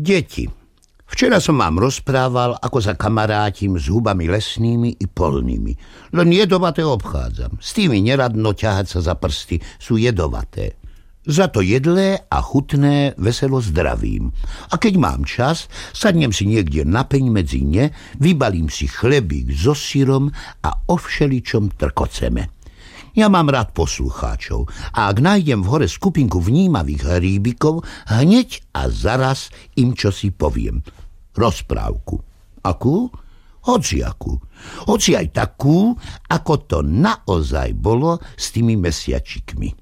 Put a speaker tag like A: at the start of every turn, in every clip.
A: Deti, včera som vám rozprával, ako sa kamarátim s hubami lesnými i polnými. Len jedovaté obchádzam. S tými neradno ťahať sa za prsty, sú jedovaté. Za to jedlé a chutné veselo zdravím. A keď mám čas, sadnem si niekde na peň medzi ne, vybalím si chlebík so syrom a o všeličom trkoceme. Ja mám rád poslucháčov a ak nájdem v hore skupinku vnímavých hríbikov, hneď a zaraz im čosi poviem. Rozprávku. Akú? Hociakú. Hoci aj takú, ako to naozaj bolo s tými mesiačikmi.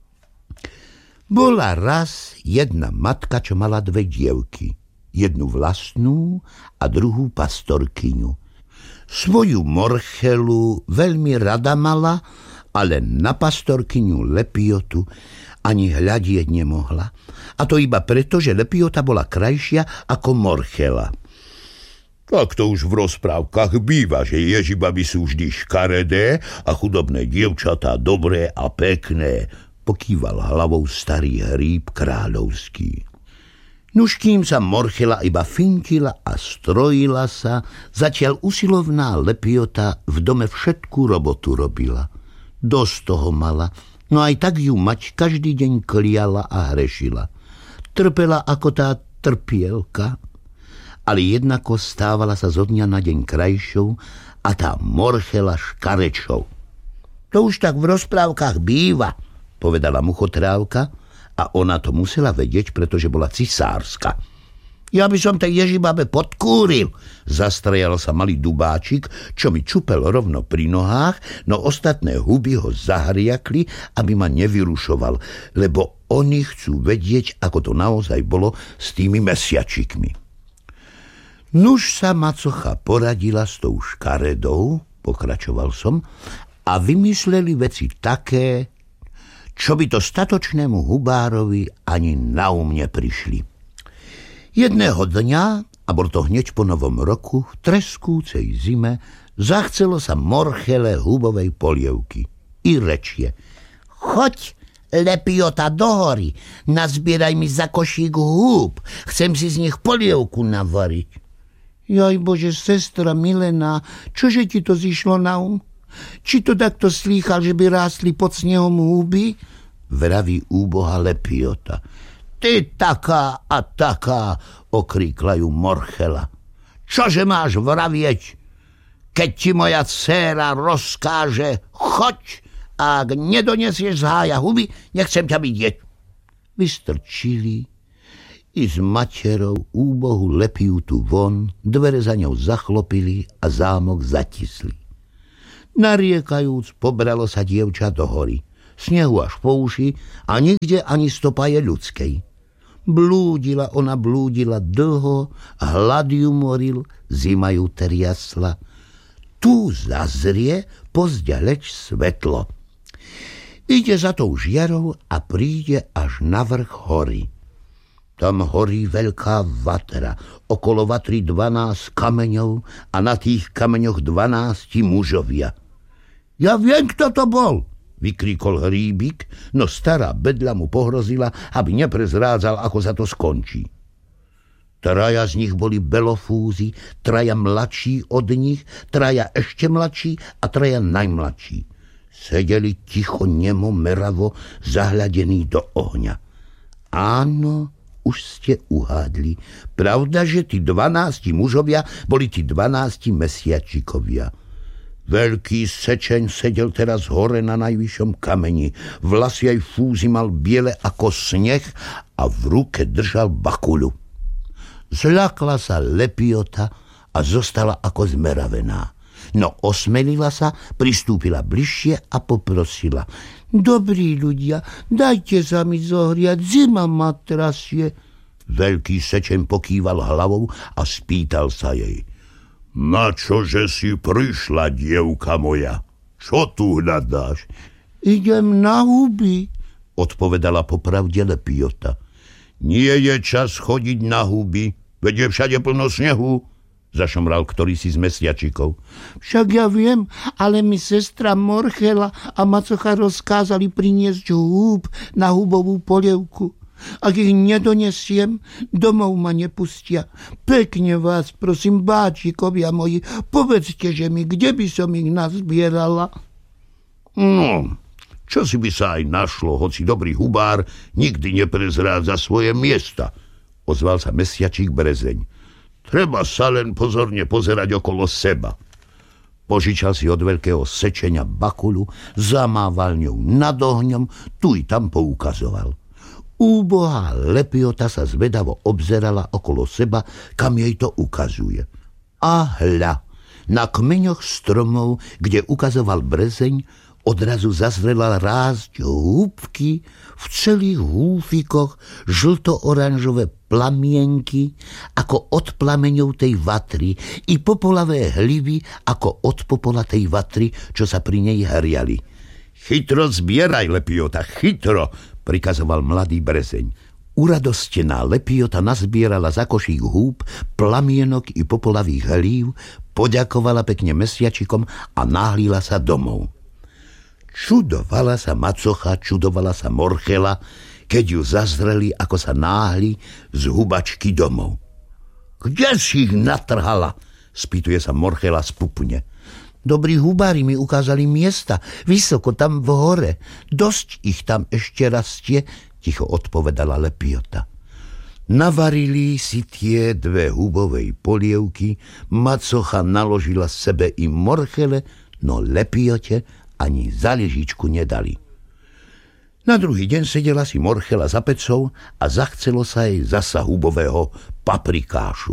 A: Bola raz jedna matka, čo mala dve dievky. Jednu vlastnú a druhú pastorkyňu. Svoju Morchelu veľmi rada mala, ale na pastorkyňu Lepiotu ani hľadieť nemohla. A to iba preto, že Lepiota bola krajšia ako Morchela. Tak to už v rozprávkach býva, že ježibaby sú vždy škaredé a chudobné dievčatá dobré a pekné, pokýval hlavou starý hríb kráľovský. Nuž kým sa Morchela iba fintila a strojila sa, zatiaľ usilovná Lepiota v dome všetkú robotu robila. Dosť toho mala, no aj tak ju mať každý deň kliala a hrešila. Trpela ako tá trpielka, ale jednako stávala sa zo dňa na deň krajšou a tá Morchela škarečou. To už tak v rozprávkach býva, povedala muchotrávka, a ona to musela vedieť, pretože bola cisárska. Ja by som tej ježibabe podkúril, zastrajal sa malý dubáčik, čo mi čupel rovno pri nohách, no ostatné huby ho zahriakli, aby ma nevyrušoval, lebo oni chcú vedieť, ako to naozaj bolo s tými mesiačikmi. Nuž sa macocha poradila s tou škaredou, pokračoval som, a vymysleli veci také, čo by to statočnému hubárovi ani na neprišli. Jedného dňa, a bol to hneď po novom roku, v treskúcej zime, zachcelo sa Morchele hubovej polievky. I rečie: choď, Lepiota, do hory, nazbieraj mi za košík húb, chcem si z nich polievku navariť. Jaj Bože, sestra milená, čože ti to zišlo na Či to takto slýchal, že by rástli pod snehom húby? Vraví úboha Lepiota. Ty taká a taká, okríkla ju Morchela. Čože máš vravieť? Keď ti moja dcéra rozkáže, choď, a ak nedonesieš z hája huby, nechcem ťa vidieť. Vystrčili i s materou úbohu Lepiutu von, dvere za ňou zachlopili a zámok zatisli. Nariekajúc, pobralo sa dievča do hory. Snehu až po uši a nikde ani stopaje ľudskej. Blúdila dlho, hlad ju moril, zima ju triasla. Tu zazrie pozďaleč svetlo. Ide za tou žiarou a príde až na vrch hory. Tam horí veľká vatra, okolo vatry 12 kameňov a na tých kameňoch 12 mužovia. Ja viem, kto to bol, vykríkol hríbik, no stará bedľa mu pohrozila, aby neprezrádzal, ako sa to skončí. Traja z nich boli belofúzi, traja mladší od nich, traja ešte mladší a traja najmladší. Sedeli ticho, nemo, meravo, zahľadení do ohňa. Áno, už ste uhádli. Pravda, že tí 12 mužovia boli tí 12 mesiačikovia. Veľký sečeň sedel teraz hore na najvyššom kameni. Vlasy aj fúzy mal biele ako sneh a v ruke držal bakuľu. Zľakla sa Lepiota a zostala ako zmeravená. No osmelila sa, pristúpila bližšie a poprosila. Dobrí ľudia, dajte sa mi zohriať, zima ma trasie. Veľký sečeň pokýval hlavou a spýtal sa jej. Na čože si prišla, dievka moja? Čo tu hľadáš? Idem na huby, odpovedala popravde Lepiota. Nie je čas chodiť na huby, veď je všade plno snehu, zašomral ktorýsi z mesiačikov. Však ja viem, ale mi sestra Morchela a macocha rozkázali priniesť húb na húbovú polievku. Ak ich nedonesiem, domov ma nepustia. Pekne vás, prosím, báčikovia moji, povedzte, že mi, kde by som ich nazbierala.
B: No, čo si by sa aj našlo, hoci dobrý hubár nikdy neprezrádza svoje miesta, ozval sa mesiačik Brezeň. Treba sa len pozorne pozerať okolo seba. Požičal si od veľkého sečenia bakuľu, zamával ňou nad ohňom, tu i tam poukazoval. Úbohá lepiota sa zvedavo obzerala okolo seba, kam jej to ukazuje. A hľa, na kmeňoch stromov, kde ukazoval Brezeň, odrazu zazrela rásť húbky, v celých húfikoch žlto-oranžové plamienky, ako od plameňov tej vatry, i popolavé hliby, ako od popola tej vatry, čo sa pri nej hriali. Chytro zbieraj, lepiota, chytro, prikazoval mladý Brezeň.
A: Uradostená lepiota nazbierala za košík húb, plamienok i popolavých hlív, poďakovala pekne mesiačikom a náhlila sa domov. Čudovala sa macocha, čudovala sa morchela, keď ju zazreli, ako sa náhli z hubačky domov.
B: Kde si ich natrhala?
A: Spýtuje sa morchela z pupne. Dobrí hubári mi ukázali miesta, vysoko tam v hore. Dosť ich tam ešte rastie, ticho odpovedala lepiota. Navarili si tie dve hubovej polievky, macocha naložila sebe i morchele, no lepiote ani za lyžičku nedali. Na druhý deň sedela si morchela za pecou a zachcelo sa jej zasa hubového paprikášu.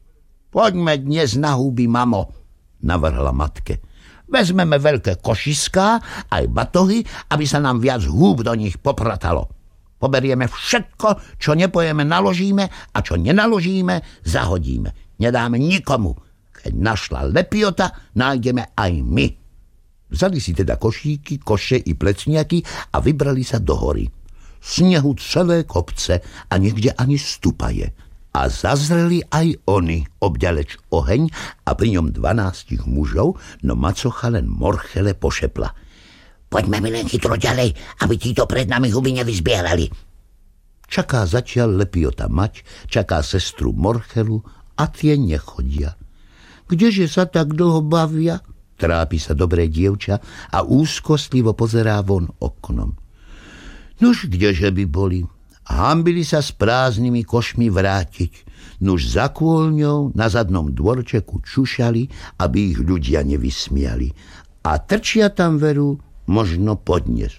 B: Poďme dnes na huby, mamo, navrhla matke. Vezmeme veľké košiská, aj batohy, aby sa nám viac húb do nich popratalo. Poberieme všetko, čo nepojeme, naložíme a čo nenaložíme, zahodíme. Nedáme nikomu. Keď našla lepiota, nájdeme aj my.
A: Vzali si teda košíky, koše i plecniaky a vybrali sa do hory. Snehu celé kopce a niekde ani stupaje. A zazreli aj oni obďaleč oheň a pri ňom 12 mužov, no macocha len morchele pošepla.
C: Poďme mi len chytro ďalej, aby títo pred nami huby nevyzbierali.
A: Čaká zatiaľ lepiota mať, čaká sestru morchelu a tie nechodia. Kdeže sa tak dlho bavia? Trápi sa dobré dievča a úzkostlivo pozerá von oknom. Nuž kdeže by boli? Hambili sa s prázdnymi košmi vrátiť. Nuž za kôľňou na zadnom dvorčeku čušali, aby ich ľudia nevysmiali. A trčia tam veru možno podnes.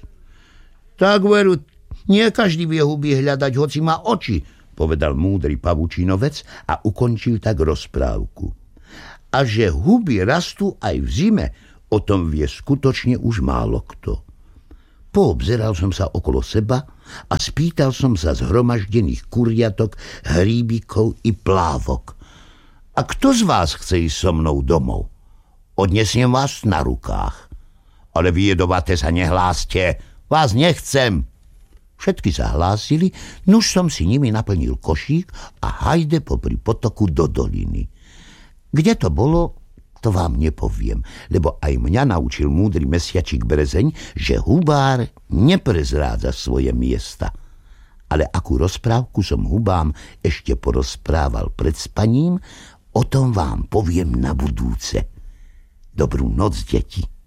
A: Tak veru, nie každý vie huby hľadať, hoci má oči, povedal múdry pavučinovec a ukončil tak rozprávku. A že huby rastú aj v zime, o tom vie skutočne už málo kto. Poobzeral som sa okolo seba a spýtal som sa zhromaždených kuriatok, hríbikov i plávok. A kto z vás chce ísť so mnou domov? Odnesiem vás na rukách. Ale vy jedovaté sa nehláste, vás nechcem. Všetky sa hlásili, nuž som si nimi naplnil košík a hajde popri potoku do doliny. Kde to bolo, to vám nepoviem, lebo aj mňa naučil múdry mesiačik Brezeň, že hubár neprezrádza svoje miesta. Ale akú rozprávku som hubám ešte porozprával pred spaním, o tom vám poviem na budúce. Dobrú noc, deti.